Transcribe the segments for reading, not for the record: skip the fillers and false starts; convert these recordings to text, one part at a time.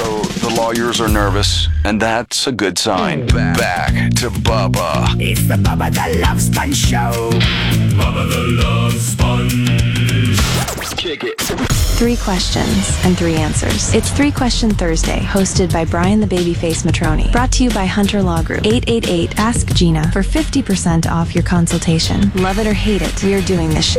So the lawyers are nervous, and that's a good sign. Back to Bubba. It's the Bubba the Love Sponge Show. Bubba the Love Sponge. Kick it. 3 questions and 3 answers. It's 3 Question Thursday, hosted by Brian the Babyface Matroni. Brought to you by Hunter Law Group. 888 Ask Gina for 50% off your consultation. Love it or hate it, we are doing this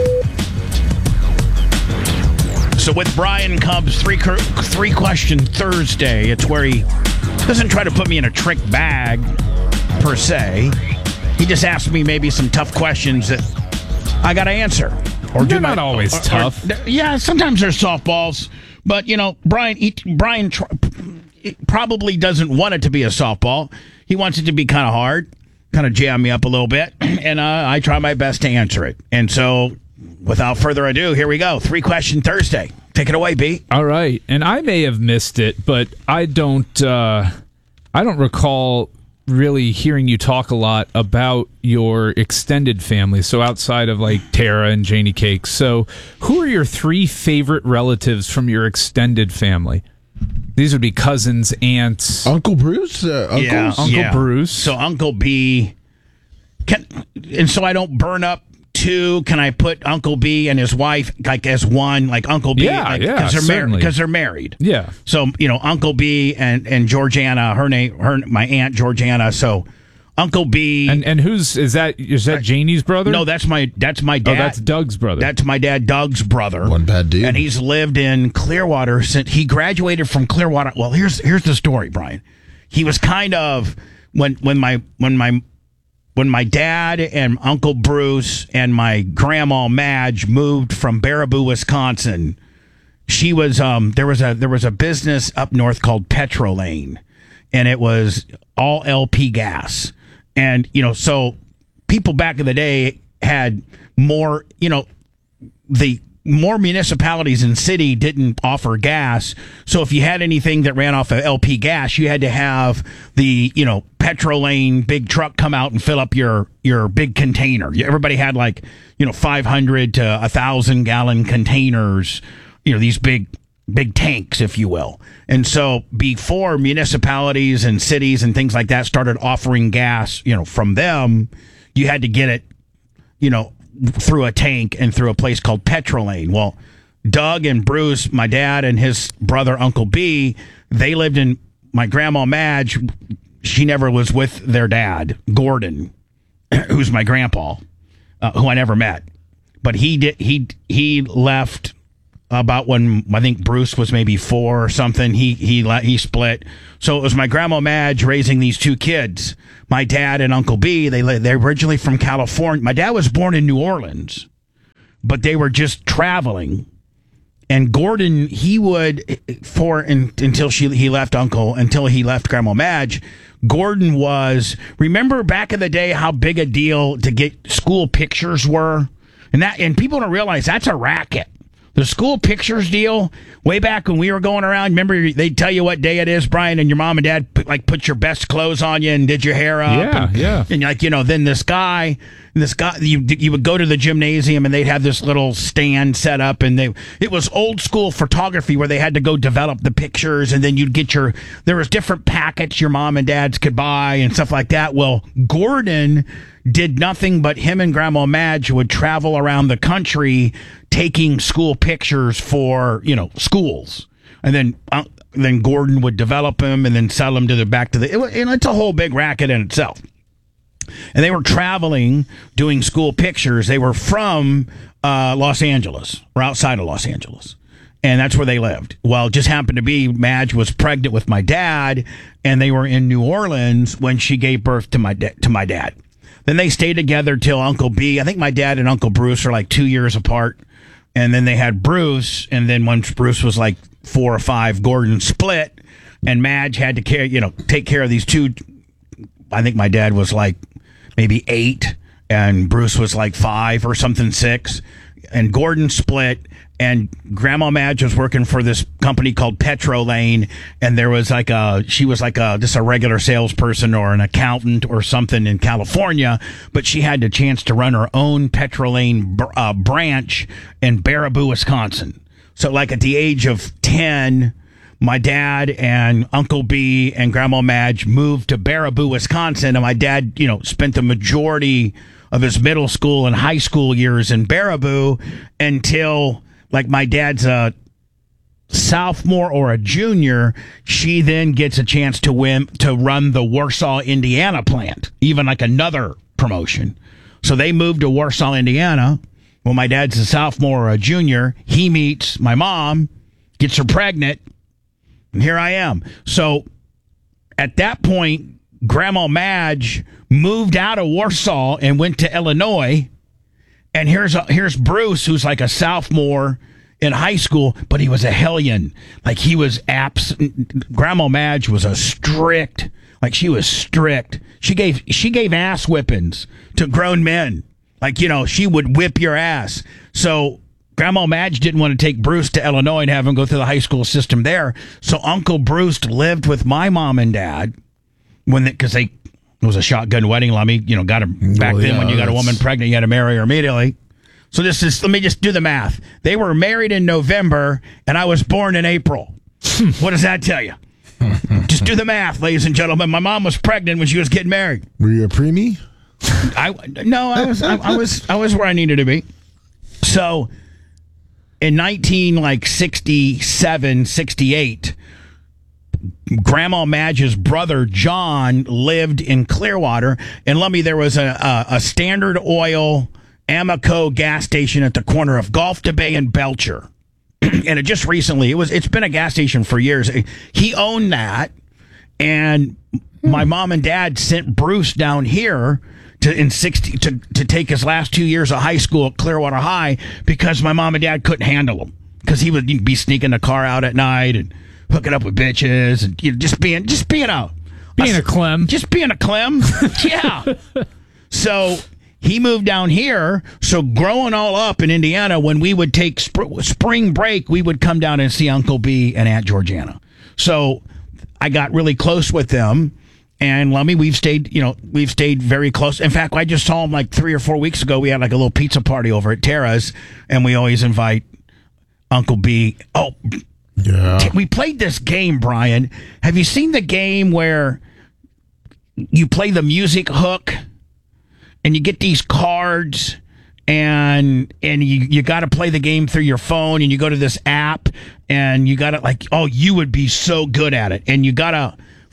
So with Brian comes 3 Question Thursday. It's where he doesn't try to put me in a trick bag, per se. He just asks me maybe some tough questions that I got to answer. Or they're not always tough. Yeah, sometimes they're softballs. But, you know, Brian probably doesn't want it to be a softball. He wants it to be kind of hard, kind of jam me up a little bit. And I try my best to answer it. And so, without further ado, here we go. 3 Question Thursday. Take it away, B. All right. And I may have missed it, but I don't recall really hearing you talk a lot about your extended family. So outside of like Tara and Janie Cakes. So who are your 3 favorite relatives from your extended family? These would be cousins, aunts. Uncle Bruce? Uncle Bruce. So Uncle B. And so I don't burn up 2, can I put Uncle B and his wife like as one, like Uncle B? Yeah, because they're married. Yeah. So, you know, Uncle B and Georgiana, my aunt Georgiana. So Uncle B and is that Janie's brother? No, that's my dad. Oh, that's Doug's brother. That's my dad, Doug's brother. One bad dude. And he's lived in Clearwater since he graduated from Clearwater. Well, here's the story, Brian. He was kind of when my dad and Uncle Bruce and my grandma Madge moved from Baraboo, Wisconsin, she was there was a business up north called Petrolane, and it was all LP gas. And, you know, so people back in the day had more, you know, the more municipalities and city didn't offer gas. So if you had anything that ran off of LP gas, you had to have the, you know, Petrolane big truck come out and fill up your big container. Everybody had like, you know, 500 to 1,000 gallon containers, you know, these big tanks, if you will. And so before municipalities and cities and things like that started offering gas, you know, from them, you had to get it, you know, through a tank and through a place called Petrolane. Well, Doug and Bruce, my dad and his brother, Uncle B, they lived in my grandma Madge. She never was with their dad, Gordon, who's my grandpa, who I never met. But he left about when I think Bruce was maybe 4 or something. He split. So it was my grandma Madge raising these 2 kids. My dad and Uncle B, they're originally from California. My dad was born in New Orleans, but they were just traveling. And Gordon, he would until he left Grandma Madge. Gordon was, remember back in the day how big a deal to get school pictures were? And people don't realize that's a racket. The school pictures deal, way back when we were going around, remember they'd tell you what day it is, Brian, and your mom and dad put your best clothes on you and did your hair up. Yeah. And like, you know, then this guy, you would go to the gymnasium and they'd have this little stand set up, and it was old school photography where they had to go develop the pictures, and then you'd get there was different packets your mom and dads could buy and stuff like that. Well, Gordon did nothing but him and Grandma Madge would travel around the country taking school pictures for, you know, schools. And then Gordon would develop them and then sell them and it's a whole big racket in itself. And they were traveling, doing school pictures. They were from Los Angeles, or outside of Los Angeles. And that's where they lived. Well, it just happened to be Madge was pregnant with my dad, and they were in New Orleans when she gave birth to my dad. Then they stayed together till Uncle B. I think my dad and Uncle Bruce are like 2 years apart. And then they had Bruce. And then once Bruce was like 4 or 5, Gordon split. And Madge had to take care of these 2. I think my dad was like maybe 8. And Bruce was like 5 or something, 6. And Gordon split. And Grandma Madge was working for this company called Petrolane, and there was she was just a regular salesperson or an accountant or something in California, but she had the chance to run her own Petrolane branch in Baraboo, Wisconsin. So like at the age of 10, my dad and Uncle B and Grandma Madge moved to Baraboo, Wisconsin, and my dad, spent the majority of his middle school and high school years in Baraboo until, like, my dad's a sophomore or a junior. She then gets a chance to run the Warsaw, Indiana plant, even like another promotion. So they moved to Warsaw, Indiana. When my dad's a sophomore or a junior, he meets my mom, gets her pregnant, and here I am. So at that point, Grandma Madge moved out of Warsaw and went to Illinois. And here's Bruce, who's like a sophomore in high school, but he was a hellion. Like, he was Grandma Madge was she was strict. She gave ass whippings to grown men. Like, she would whip your ass. So Grandma Madge didn't want to take Bruce to Illinois and have him go through the high school system there. So Uncle Bruce lived with my mom and dad because it was a shotgun wedding. Lummy, got him back then. When you got a woman pregnant, you had to marry her immediately. So let me just do the math. They were married in November, and I was born in April. What does that tell you? Just do the math, ladies and gentlemen. My mom was pregnant when she was getting married. Were you a preemie? I was where I needed to be. So in 1967, 68, Grandma Madge's brother John lived in Clearwater, and there was a Standard Oil Amoco gas station at the corner of Gulf to Bay and Belcher. And it just recently, it's been a gas station for years. He owned that, and my mom and dad sent Bruce down here to take his last 2 years of high school at Clearwater High because my mom and dad couldn't handle him, because he would be sneaking the car out at night and hooking up with bitches and just being a clem. Just being a clem. Yeah. So he moved down here. So growing all up in Indiana, when we would take spring break, we would come down and see Uncle B and Aunt Georgiana. So I got really close with them. And Lummy, we've stayed very close. In fact, I just saw him like 3 or 4 weeks ago. We had like a little pizza party over at Tara's, and we always invite Uncle B. Oh, yeah. We played this game, Brian. Have you seen the game where you play the music hook and you get these cards and you got to play the game through your phone, and you go to this app and you got to you would be so good at it, and you got to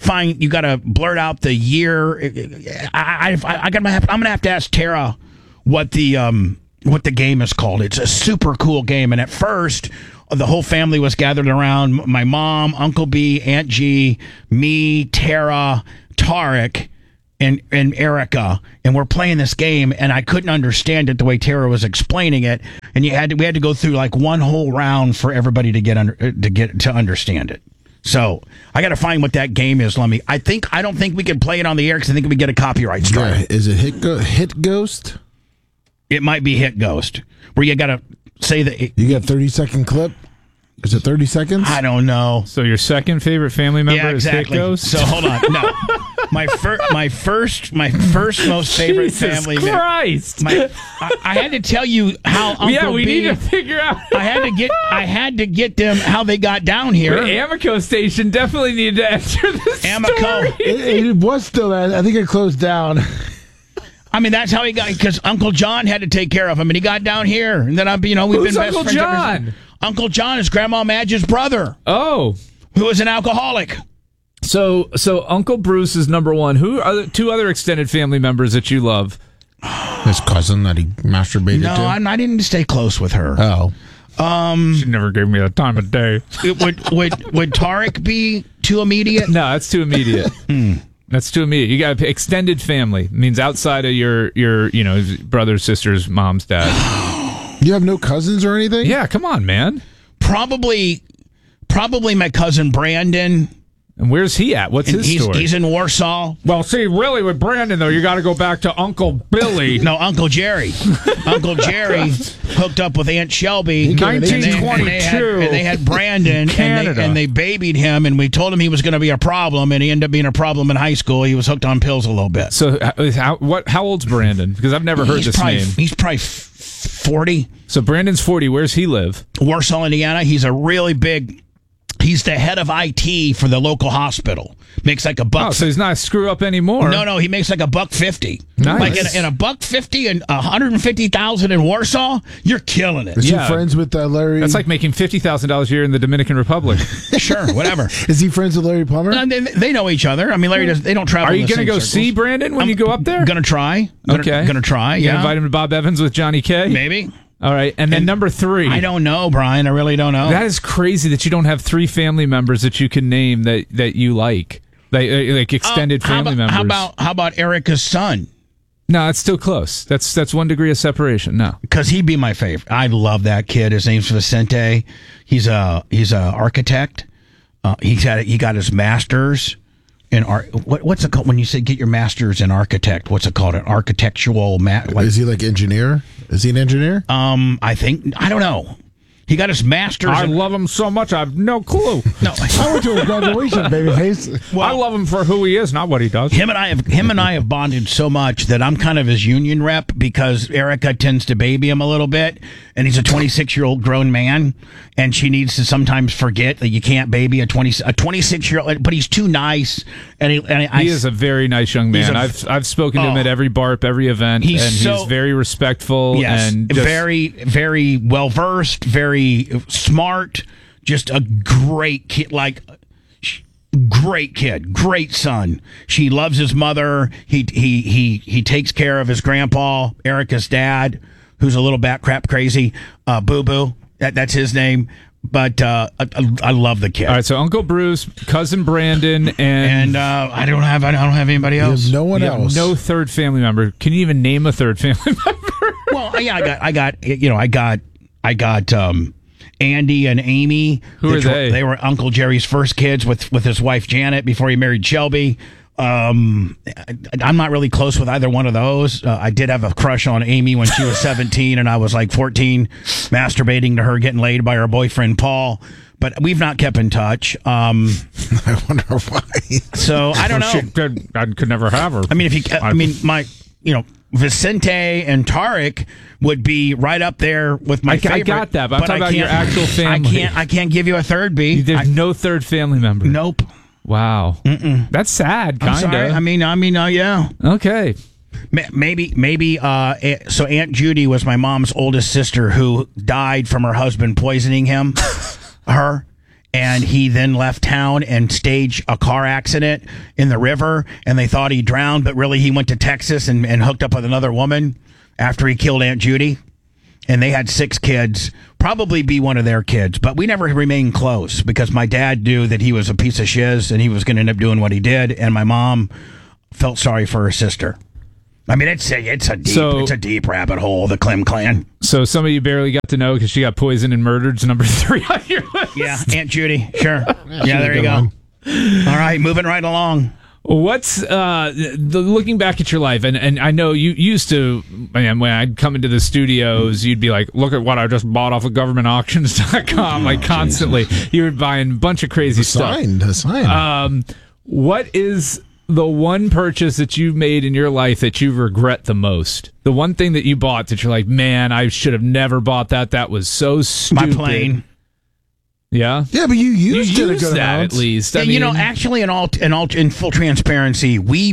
blurt out the year. I'm gonna have to ask Tara what the game is called. It's a super cool game, and at first the whole family was gathered around. My mom, Uncle B, Aunt G, me, Tara, Tarek, and Erica, and we're playing this game, and I couldn't understand it the way Tara was explaining it, and we had to go through like one whole round for everybody to get to understand it. So I got to find what that game is, Lummy. I don't think we can play it on the air because I think we get a copyright strike. Yeah. Is it Hit Ghost? It might be Hit Ghost, where you got to say that. You got 30-second clip. Is it 30 seconds? I don't know. So your second favorite family member is Hit Ghost? So hold on. No. My first most favorite family member. Christ! I had to tell you how Uncle yeah, we B, need to figure out. I had to get them how they got down here. The Amoco station definitely needed to enter this Amoco. story. It was still that. I think it closed down. I mean, that's how he got, because Uncle John had to take care of him, and he got down here, and then we've Who's been best Uncle friends ever John? since. Uncle John is Grandma Madge's brother, Oh. who is an alcoholic. So Uncle Bruce is number one. Who are the two other extended family members that you love? His cousin that he masturbated No, to? I didn't stay close with her. Oh. She never gave me the time of day. Would Tarek be too immediate? No, that's too immediate. That's too immediate. You got extended family. It means outside of your brothers, sisters, moms, dad. You have no cousins or anything? Yeah, come on, man. Probably my cousin Brandon. And where's he at? What's his story? He's in Warsaw. Well, see, really, with Brandon, though, you got to go back to Uncle Billy. No, Uncle Jerry. Uncle Jerry hooked up with Aunt Shelby. 1922. And they had Brandon, and they babied him, and we told him he was going to be a problem, and he ended up being a problem in high school. He was hooked on pills a little bit. So how old's Brandon? Because I've never heard this name. He's probably 40. So Brandon's 40. Where's he live? Warsaw, Indiana. He's a really big He's the head of IT for the local hospital. Makes like a buck. Oh, so he's not a screw up anymore. No, he makes like $150. Nice. Like in a $150 and $150,000 in Warsaw, you're killing it. Is Yeah. he friends with Larry? That's like making $50,000 a year in the Dominican Republic. Sure, whatever. Is he friends with Larry Palmer? They know each other. I mean, Larry does. They don't travel. Are you in the going to same go circles. see Brandon when you go up there? Gonna try. Gonna try. You Yeah. invite him to Bob Evans with Johnny K? Maybe. All right. And then number 3. I don't know, Brian. I really don't know. That is crazy that you don't have 3 family members that you can name that you like extended family members. How about Erica's son? No, it's still close. That's 1 degree of separation. No. Because he'd be my favorite. I love that kid. His name's Vicente. He's a architect. He got his master's in art. What's it called when you say get your master's in architect? What's it called? An architectural Is he like engineer? Is he an engineer? I don't know. He got his master's. I love him so much. I have no clue. No, I went to a graduation, babyface. I love him for who he is, not what he does. Him and I have bonded so much that I'm kind of his union rep because Erica tends to baby him a little bit, and he's a 26-year-old grown man, and she needs to sometimes forget that you can't baby a 26-year-old. But he's too nice, and he is a very nice young man. I've spoken to him at every BARP, every event, and he's very respectful. Yes, and very, very well versed, very smart, just a great kid. Great kid, great son. She loves his mother. He takes care of his grandpa, Erica's dad, who's a little bat crap crazy. Boo Boo, that's his name. But I love the kid. All right, so Uncle Bruce, cousin Brandon, and I don't have anybody else. There's no one you have else. no third family member. Can you even name a third family member? Well, yeah, I got Andy and Amy. Who are they? They were Uncle Jerry's first kids with his wife Janet before he married Shelby. I'm not really close with either one of those. I did have a crush on Amy when she was 17 and I was like 14, masturbating to her getting laid by her boyfriend Paul. But we've not kept in touch. I wonder why. So I don't know. I could never have her. I mean, Vicente and Tarek would be right up there with my favorite. I got that, but I'm talking about your actual family. I can't give you a third B. There's no third family member. Nope. Wow. That's sad, I'm sorry. kind of. I mean, yeah. Okay. Maybe. So Aunt Judy was my mom's oldest sister who died from her husband poisoning her. And he then left town and staged a car accident in the river. And they thought he drowned, but really he went to Texas and hooked up with another woman after he killed Aunt Judy. And they had 6 kids, probably be one of their kids. But we never remained close because my dad knew that he was a piece of shiz and he was going to end up doing what he did. And my mom felt sorry for her sister. I mean, it's a deep rabbit hole, the Clem clan. So somebody you barely got to know because she got poisoned and murdered is number 3 on your list. Yeah, Aunt Judy. Sure. Yeah, there you go. All right, moving right along. What's looking back at your life, and I know you used to, man, when I'd come into the studios, you'd be like, look at what I just bought off of governmentauctions.com, like constantly. You were buying a bunch of crazy stuff. A sign. What is the one purchase that you made in your life that you regret the most? The one thing that you bought that you're like, man, I should have never bought that. That was so stupid. My plane. Yeah? Yeah, but you used it a good that amount. at least. Yeah, actually, in full transparency, we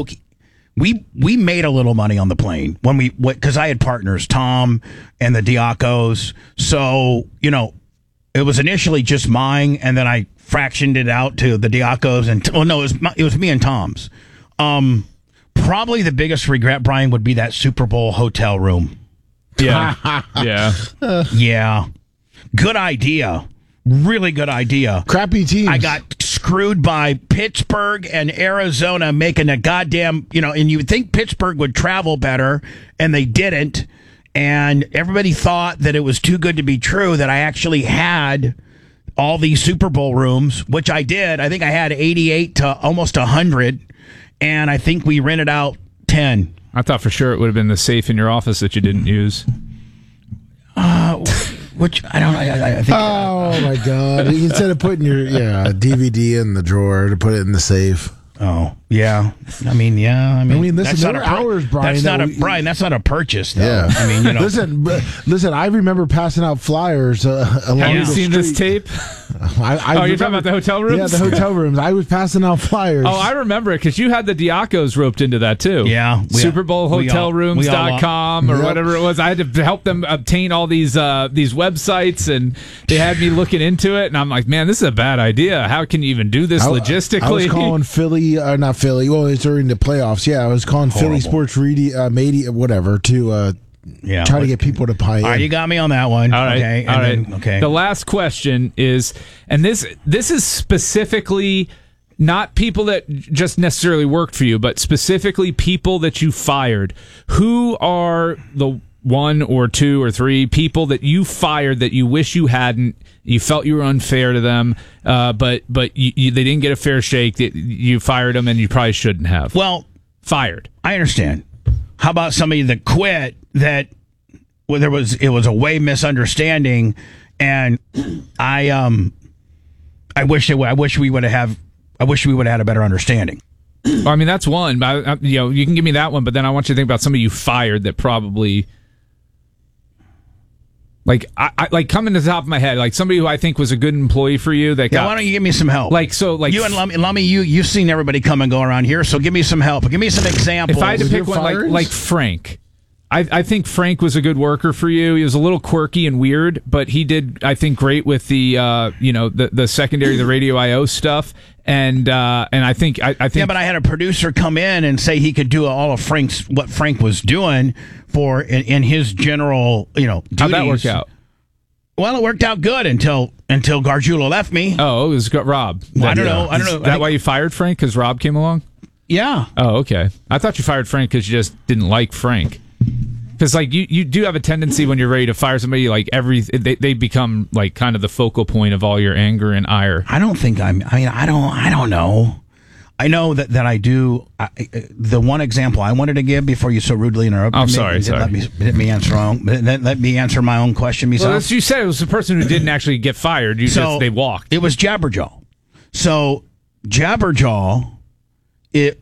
made a little money on the plane when because I had partners, Tom and the Diacos. So, it was initially just mine, and then I fractioned it out to the Diacos, and it was me and Tom's. Probably the biggest regret, Brian, would be that Super Bowl hotel room. Yeah. Yeah. Yeah. Good idea. Really good idea. Crappy teams. I got screwed by Pittsburgh and Arizona making a goddamn, and you would think Pittsburgh would travel better, and they didn't. And everybody thought that it was too good to be true that I actually had all these Super Bowl rooms, which I did. I think I had 88 to almost 100, and I think we rented out 10. I thought for sure it would have been the safe in your office that you didn't use. Which I don't. I think. Oh my God! Instead of putting your DVD in the drawer, to put it in the safe. Oh Yeah, I mean, listen, that's there not were hours, Brian. Brian. That's not a purchase, though. Yeah. I mean, listen. I remember passing out flyers along Have you the seen this street. tape? I You're talking about the hotel rooms? Yeah, the hotel rooms. I was passing out flyers. Oh, I remember it because you had the Diacos roped into that too. Yeah. SuperBowlHotelRooms.com or Yep. whatever it was. I had to help them obtain all these websites, and they had me looking into it. And I'm like, man, this is a bad idea. How can you even do this logistically? I was calling Philly, not Philly. Well, it's during the playoffs. Yeah, I was calling Philly Sports Media, whatever, to try to get people to buy in. All right, you got me on that one. All right. Okay. All right. Okay. The last question is, and this is specifically not people that just necessarily worked for you, but specifically people that you fired. Who are the one or two or three people that you fired that you wish you hadn't? You felt you were unfair to them, but they didn't get a fair shake. You fired them, and you probably shouldn't have. Well, fired. I understand. How about somebody that quit that it was a way misunderstanding, and I wish we would have had a better understanding. Well, I mean, that's one. You can give me that one, but then I want you to think about somebody you fired that probably. Like I coming to the top of my head, like somebody who I think was a good employee for you. Why don't you give me some help? You and Lummy, you've seen everybody come and go around here, so give me some help. Give me some examples. If I had to pick one, like Frank, I think Frank was a good worker for you. He was a little quirky and weird, but he did, I think, great with the the secondary, the Radio IO stuff. And I think yeah, but I had a producer come in and say he could do all of what Frank was doing in his general duties. How'd that work out? Well, it worked out good until Gargiulo left me. Oh, it was Rob. Well, I don't know. Is that why you fired Frank? Because Rob came along? Yeah. Oh, okay. I thought you fired Frank because you just didn't like Frank. Because you do have a tendency when you're ready to fire somebody, like they become like kind of the focal point of all your anger and ire. I don't think I don't know. I know that I do. The one example I wanted to give before you so rudely interrupted me. Sorry. Let me answer my own question myself. Well, as you said, it was the person who didn't actually get fired. They walked. It was Jabberjaw. So Jabberjaw, it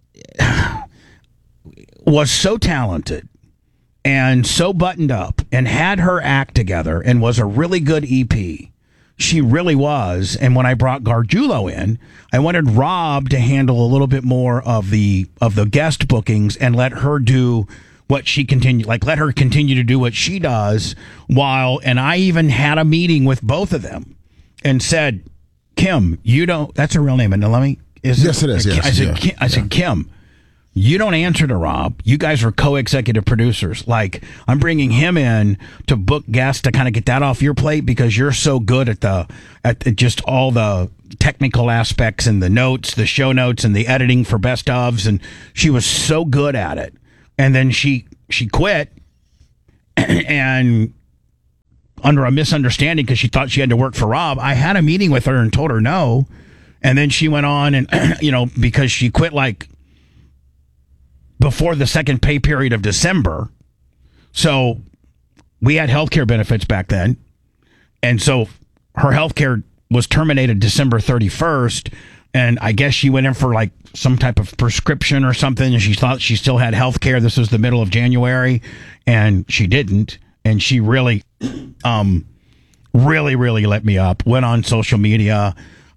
was so talented and so buttoned up and had her act together and was a really good EP. She really was. And when I brought Gargiulo in, I wanted Rob to handle a little bit more of the guest bookings and let her do what she let her continue to do what she does and I even had a meeting with both of them and said, Kim, that's her real name. And yes, it is. Yes, I said, Kim, you don't answer to Rob. You guys are co-executive producers. Like, I'm bringing him in to book guests to kind of get that off your plate because you're so good at just all the technical aspects and the notes, the show notes and the editing for best ofs. And she was so good at it. And then she quit and under a misunderstanding because she thought she had to work for Rob. I had a meeting with her and told her no. And then she went on and, because she quit like before the second pay period of December. So we had healthcare benefits back then. And so her healthcare was terminated December 31st. And I guess she went in for like some type of prescription or something. And she thought she still had healthcare. This was the middle of January and she didn't. And she really, really let me up. Went on social media,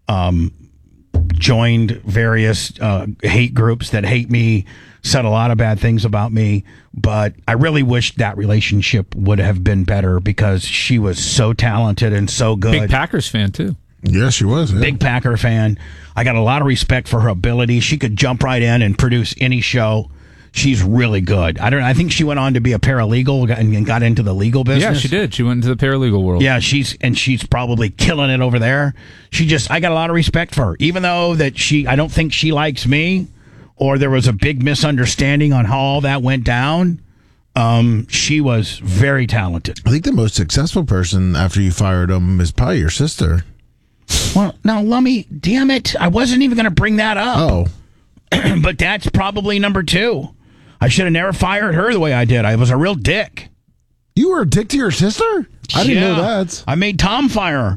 joined various hate groups that hate me, said a lot of bad things about me, but I really wish that relationship would have been better because she was so talented and so good. Big Packers fan, too. Yeah, she was. Yeah. Big Packer fan. I got a lot of respect for her ability. She could jump right in and produce any show. She's really good. I think she went on to be a paralegal and got into the legal business. Yeah, she did. She went into the paralegal world. Yeah, she's probably killing it over there. I got a lot of respect for her, even though I don't think she likes me, or there was a big misunderstanding on how all that went down. She was very talented. I think the most successful person after you fired him is probably your sister. Well, now, Lummy, damn it. I wasn't even going to bring that up. Oh. But that's probably number two. I should have never fired her the way I did. I was a real dick. You were a dick to your sister? I didn't know that. I made Tom fire her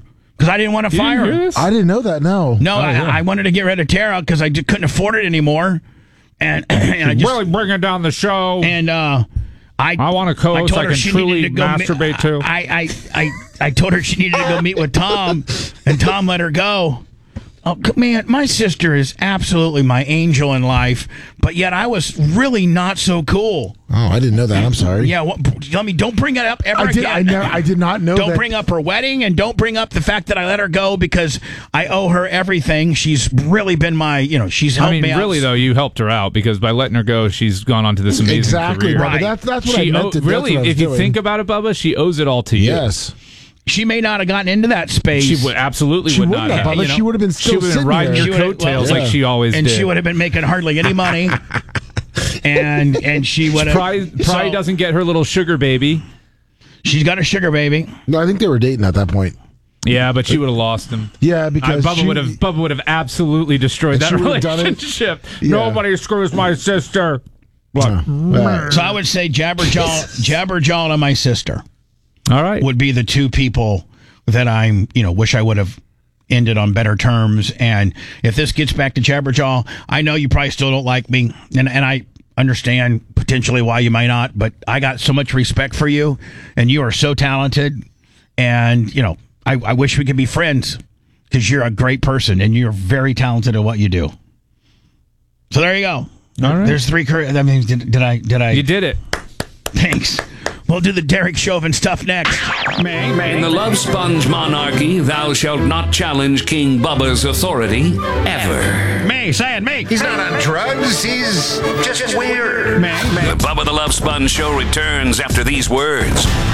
because I didn't want to fire her. I didn't know that. No. No, I wanted to get rid of Tara because I just couldn't afford it anymore. And I just really bringing down the show. And I want a co-host I can truly masturbate to. I told her she needed to go meet with Tom, and Tom let her go. Oh, man, my sister is absolutely my angel in life, but yet I was really not so cool. Oh, I didn't know that. I'm sorry. Yeah, don't bring it up ever again. I did not know that. Don't bring up her wedding, and don't bring up the fact that I let her go because I owe her everything. She's really been my, she's helped me out. Really, though, you helped her out because by letting her go, she's gone on to this amazing career. Bubba. Right. That's what I meant. Really, if you think about it, Bubba, she owes it all to you. Yes. She may not have gotten into that space. She would not have. But she would have been still sitting riding there. your coattails like she always and did. And she would have been making hardly any money. and she would have... Probably doesn't get her little sugar baby. She's got a sugar baby. No, I think they were dating at that point. Yeah, but she would have lost him. Yeah, because Bubba would have absolutely destroyed that relationship. Yeah. Nobody screws my sister. So I would say Jabberjaw and my sister. All right. Would be the two people that I'm, wish I would have ended on better terms. And if this gets back to Jabberjaw, I know you probably still don't like me. And I understand potentially why you might not, but I got so much respect for you and you are so talented. And, I wish we could be friends because you're a great person and you're very talented at what you do. So there you go. All right. There's three. I mean, did I? You did it. Thanks. We'll do the Derek Chauvin stuff next. In the Love Sponge monarchy, thou shalt not challenge King Bubba's authority ever. Say it. He's not on drugs. He's just weird. The Bubba the Love Sponge show returns after these words.